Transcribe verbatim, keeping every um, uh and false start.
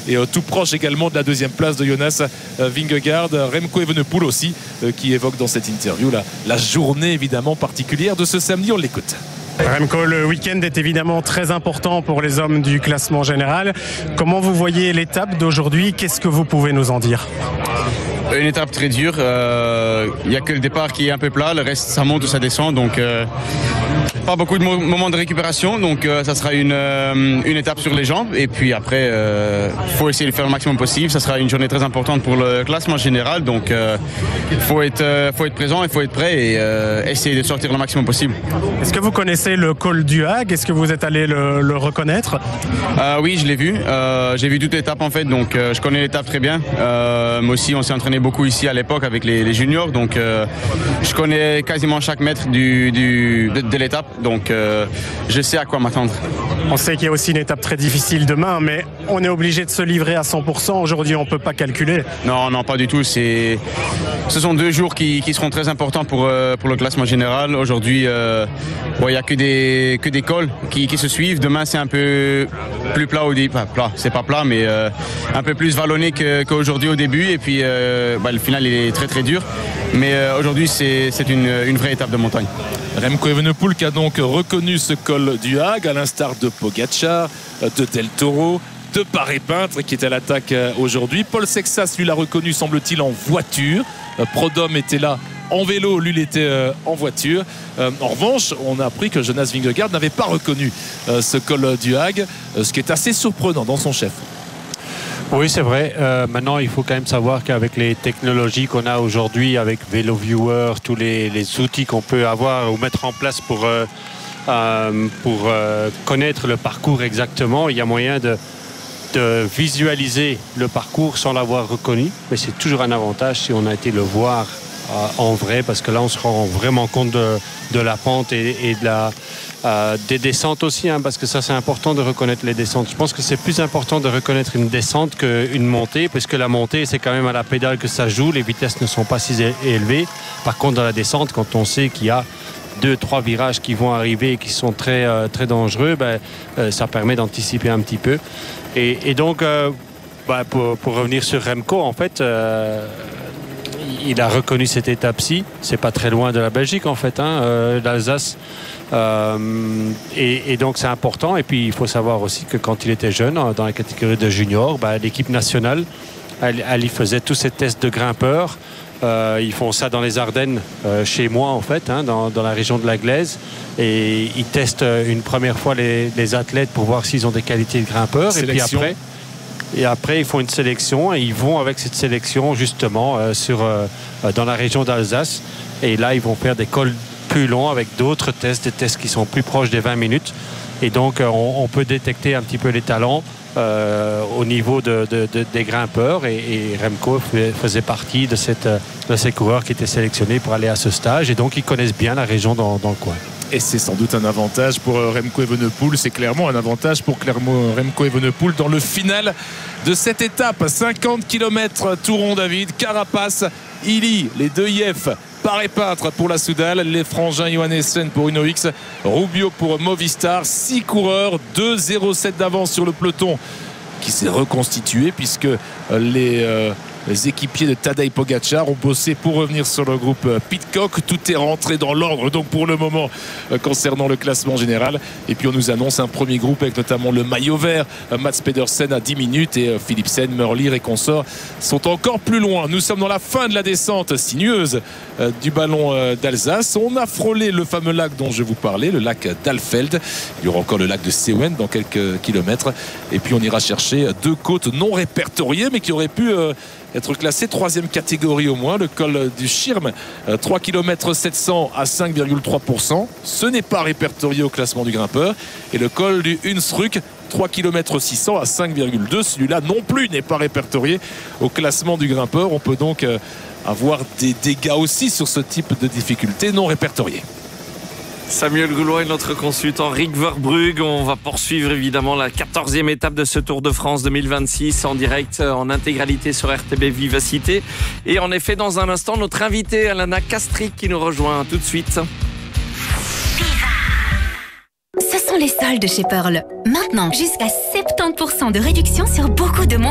et euh, tout proche également de la deuxième place de Jonas euh, Vingegaard. Remco Evenepoel aussi euh, qui évoque dans cette interview la, la journée évidemment particulière de ce samedi. On l'écoute. Remco, le week-end est évidemment très important pour les hommes du classement général. Comment vous voyez l'étape d'aujourd'hui? Qu'est-ce que vous pouvez nous en dire? Une étape très dure. Il euh, n'y a que le départ qui est un peu plat. Le reste, ça monte ou ça descend. Donc, euh, pas beaucoup de mo- moments de récupération. Donc, euh, ça sera une, euh, une étape sur les jambes. Et puis après, il euh, faut essayer de faire le maximum possible. Ça sera une journée très importante pour le classement général. Donc, il euh, faut, euh, faut être présent, il faut être prêt et euh, essayer de sortir le maximum possible. Est-ce que vous connaissez le col du Hague? Est-ce que vous êtes allé le, le reconnaître? euh, Oui, je l'ai vu. Euh, j'ai vu toute l'étape en fait. Donc, euh, je connais l'étape très bien. Euh, moi aussi, on s'est entraîné beaucoup ici à l'époque avec les, les juniors, donc euh, je connais quasiment chaque mètre du, du, de, de l'étape, donc euh, je sais à quoi m'attendre. On sait qu'il y a aussi une étape très difficile demain, mais on est obligé de se livrer à cent pour cent. Aujourd'hui, on ne peut pas calculer. Non, non, pas du tout. C'est... Ce sont deux jours qui, qui seront très importants pour, euh, pour le classement général. Aujourd'hui, euh, il n'y a que des, que des cols qui, qui se suivent. Demain, c'est un peu plus plat au début. Enfin, plat, c'est pas plat, mais euh, un peu plus vallonné que, qu'aujourd'hui au début. Et puis, euh, bah, le final, il est très, très dur. Mais euh, aujourd'hui, c'est, c'est une, une vraie étape de montagne. Remco Evenepoel qui a donc reconnu ce col du Hague, à l'instar de Pogačar, de Del Toro, de Paré-Peintre qui est à l'attaque aujourd'hui. Paul Sexas, lui, l'a reconnu, semble-t-il, en voiture. Prudhomme était là en vélo, lui, il était en voiture. En revanche, on a appris que Jonas Vingegaard n'avait pas reconnu ce col du Hague, ce qui est assez surprenant dans son chef. Oui, c'est vrai. Euh, maintenant, il faut quand même savoir qu'avec les technologies qu'on a aujourd'hui, avec VeloViewer, tous les, les outils qu'on peut avoir ou mettre en place pour, euh, euh, pour euh, connaître le parcours exactement, il y a moyen de, de visualiser le parcours sans l'avoir reconnu. Mais c'est toujours un avantage si on a été le voir euh, en vrai, parce que là, on se rend vraiment compte de, de la pente et, et de la... Euh, des descentes aussi, hein, parce que ça c'est important de reconnaître les descentes. Je pense que c'est plus important de reconnaître une descente qu'une montée, parce que la montée c'est quand même à la pédale que ça joue, les vitesses ne sont pas si élevées. Par contre dans la descente, quand on sait qu'il y a deux, trois virages qui vont arriver et qui sont très, euh, très dangereux, ben, euh, ça permet d'anticiper un petit peu. Et, et donc euh, ben, pour, pour revenir sur Remco, en fait euh, il a reconnu cette étape-ci. C'est pas très loin de la Belgique en fait, hein, euh, l'Alsace. Euh, et, et donc c'est important. Et puis il faut savoir aussi que quand il était jeune, dans la catégorie de junior, bah, l'équipe nationale, elle, elle y faisait tous ces tests de grimpeurs. Euh, ils font ça dans les Ardennes, euh, chez moi en fait, hein, dans, dans la région de la Glaise. Et ils testent une première fois les, les athlètes pour voir s'ils ont des qualités de grimpeurs. Sélection. Et puis après. Et après, ils font une sélection et ils vont avec cette sélection justement euh, sur, euh, dans la région d'Alsace. Et là, ils vont faire des cols plus longs avec d'autres tests, des tests qui sont plus proches des vingt minutes. Et donc, euh, on, on peut détecter un petit peu les talents euh, au niveau de, de, de, des grimpeurs. Et, et Remco faisait partie de, cette, de ces coureurs qui étaient sélectionnés pour aller à ce stage. Et donc, ils connaissent bien la région dans, dans le coin. Et c'est sans doute un avantage pour Remco Evenepoel. C'est clairement un avantage pour Remco Evenepoel dans le final de cette étape. cinquante kilomètres tout rond, David. Carapace, Illy, les deux I F, Paré-Peintre pour la Soudal, les frangins Johannessen pour Uno X, Rubio pour Movistar. Six coureurs, deux zéro sept d'avance sur le peloton qui s'est reconstitué puisque les... Euh, Les équipiers de Tadej Pogačar ont bossé pour revenir sur le groupe Pidcock. Tout est rentré dans l'ordre donc pour le moment concernant le classement général. Et puis on nous annonce un premier groupe avec notamment le maillot vert, Mats Pedersen à dix minutes et Philipsen, Merlier et consorts sont encore plus loin. Nous sommes dans la fin de la descente sinueuse du ballon d'Alsace. On a frôlé le fameux lac dont je vous parlais, le lac d'Alfeld. Il y aura encore le lac de Sewen dans quelques kilomètres. Et puis on ira chercher deux côtes non répertoriées mais qui auraient pu être classé troisième catégorie au moins, le col du Schirm, trois kilomètres sept cents à cinq virgule trois pour cent. Ce n'est pas répertorié au classement du grimpeur. Et le col du Hunsrück, trois kilomètres six cents à cinq virgule deux. Celui-là non plus n'est pas répertorié au classement du grimpeur. On peut donc avoir des dégâts aussi sur ce type de difficulté non répertoriées. Samuel Goulois et notre consultant Rick Verbrugge. On va poursuivre évidemment la quatorzième étape de ce Tour de France deux mille vingt-six en direct, en intégralité sur R T B Vivacité. Et en effet, dans un instant, notre invité Alana Castric qui nous rejoint tout de suite. Ce sont les soldes chez Pearl. Maintenant, jusqu'à soixante-dix pour cent de réduction sur beaucoup de